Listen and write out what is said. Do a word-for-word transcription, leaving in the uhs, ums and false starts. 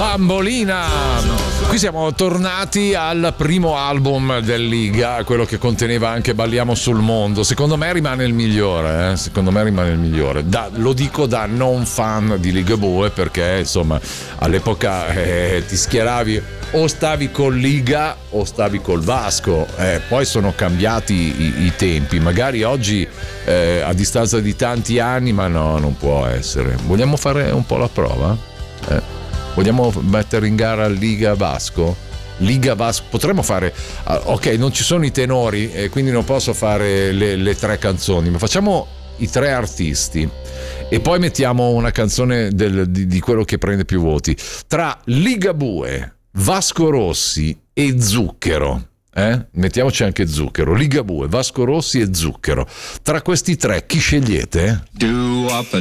Bambolina. Qui siamo tornati al primo album del Liga, quello che conteneva anche Balliamo sul mondo. Secondo me rimane il migliore, eh? Secondo me rimane il migliore. Da, lo dico da non fan di Ligabue, perché insomma all'epoca eh, ti schieravi o stavi col Liga o stavi col Vasco, eh, poi sono cambiati i, i tempi. Magari oggi eh, a distanza di tanti anni, ma no, non può essere. Vogliamo fare un po' la prova? Eh, vogliamo mettere in gara Liga Vasco? Liga Vasco, potremmo fare uh, ok, non ci sono i tenori e quindi non posso fare le, le tre canzoni, ma facciamo i tre artisti e poi mettiamo una canzone del, di, di quello che prende più voti tra Ligabue, Vasco Rossi e Zucchero. Eh? Mettiamoci anche Zucchero. Ligabue, Vasco Rossi e Zucchero. Tra questi tre chi scegliete? Do up a